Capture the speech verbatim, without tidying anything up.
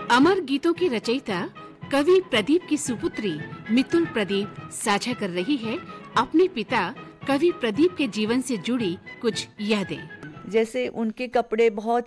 अमर गीतों की रचयिता कवि प्रदीप की सुपुत्री मितुल प्रदीप साझा कर रही है अपने पिता कवि प्रदीप के जीवन से जुड़ी कुछ यादें। जैसे उनके कपड़े बहुत